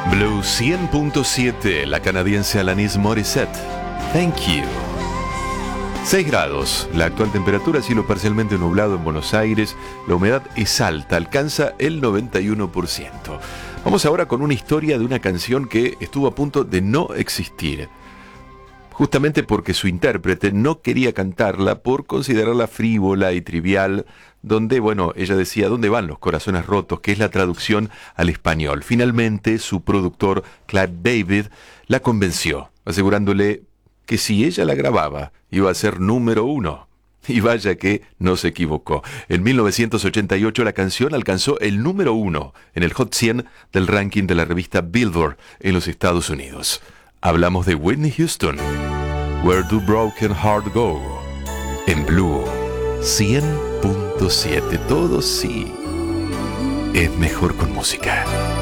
Blue 100.7, la canadiense Alanis Morissette. Thank you. 6 grados, la actual temperatura, cielo parcialmente nublado en Buenos Aires, la humedad es alta, alcanza el 91%. Vamos ahora con una historia de una canción que estuvo a punto de no existir, justamente porque su intérprete no quería cantarla por considerarla frívola y trivial, donde, bueno, ella decía, ¿dónde van los corazones rotos?, que es la traducción al español. Finalmente, su productor, Clive David, la convenció, asegurándole que si ella la grababa, iba a ser número 1. Y vaya que no se equivocó. En 1988 la canción alcanzó el número 1 en el Hot 100 del ranking de la revista Billboard en los Estados Unidos. Hablamos de Whitney Houston. Where Do Broken Heart Go? En Blue 100.7. Todo sí es mejor con música.